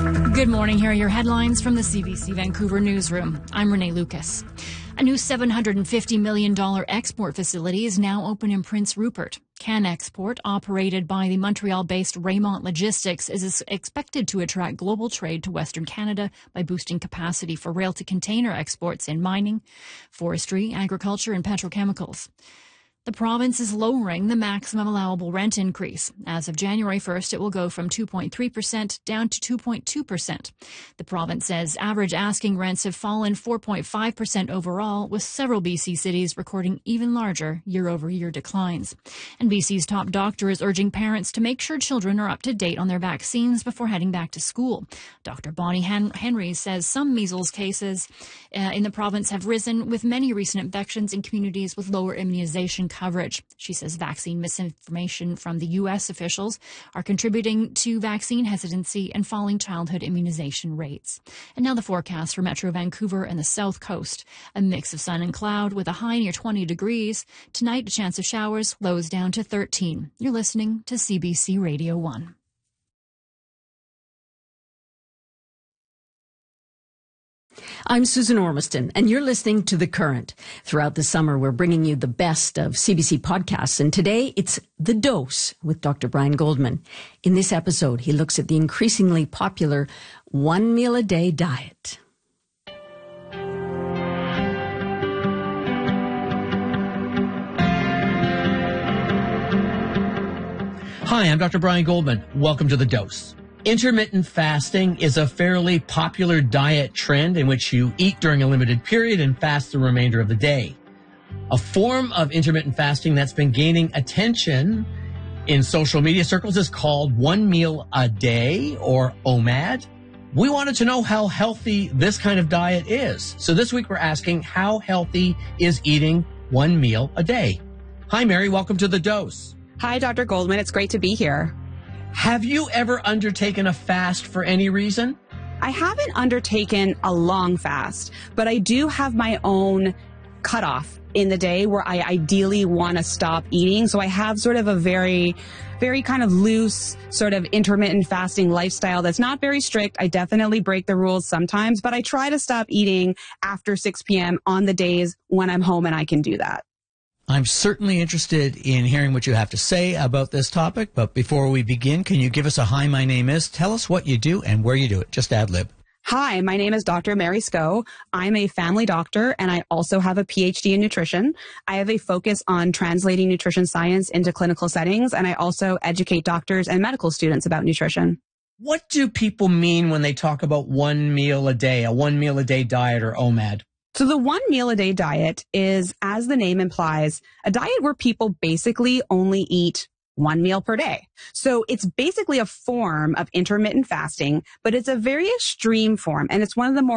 Good morning. Here are your headlines from the CBC Vancouver newsroom. I'm Renee Lucas. A new $750 million export facility is now open in Prince Rupert. CanExport, operated by the Montreal-based Raymont Logistics, is expected to attract global trade to Western Canada by boosting capacity for rail-to-container exports in mining, forestry, agriculture, and petrochemicals. The province is lowering the maximum allowable rent increase. As of January 1st, it will go from 2.3% down to 2.2%. The province says average asking rents have fallen 4.5% overall, with several BC cities recording even larger year-over-year declines. And BC's top doctor is urging parents to make sure children are up to date on their vaccines before heading back to school. Dr. Bonnie Henry says some measles cases in the province have risen, with many recent infections in communities with lower immunization coverage. She says vaccine misinformation from the U.S. officials are contributing to vaccine hesitancy and falling childhood immunization rates. And now the forecast for Metro Vancouver and the South Coast. A mix of sun and cloud with a high near 20 degrees. Tonight, a chance of showers, lows down to 13. You're listening to CBC Radio 1. I'm Susan Ormiston, and you're listening to The Current. Throughout the summer, we're bringing you the best of CBC podcasts, and today it's The Dose with Dr. Brian Goldman. In this episode, he looks at the increasingly popular one-meal-a-day diet. Hi, I'm Dr. Brian Goldman. Welcome to The Dose. Intermittent fasting is a fairly popular diet trend in which you eat during a limited period and fast the remainder of the day. A form of intermittent fasting that's been gaining attention in social media circles is called one meal a day, or OMAD. We wanted to know how healthy this kind of diet is. So this week we're asking, how healthy is eating one meal a day? Hi, Mary. Welcome to The Dose. Hi, Dr. Goldman. It's great to be here. Have you ever undertaken a fast for any reason? I haven't undertaken a long fast, but I do have my own cutoff in the day where I ideally want to stop eating. So I have sort of a very kind of loose sort of intermittent fasting lifestyle that's not very strict. I definitely break the rules sometimes, but I try to stop eating after 6 p.m. on the days when I'm home and I can do that. I'm certainly interested in hearing what you have to say about this topic, but before we begin, can you give us a hi, my name is, tell us what you do and where you do it, just ad lib. Hi, my name is Dr. Mary Scow. I'm a family doctor and I also have a PhD in nutrition. I have a focus on translating nutrition science into clinical settings, and I also educate doctors and medical students about nutrition. What do people mean when they talk about one meal a day, a one meal a day diet, or OMAD? So the one meal a day diet is, as the name implies, a diet where people basically only eat one meal per day. So it's basically a form of intermittent fasting, but it's a very extreme form, and it's one of the more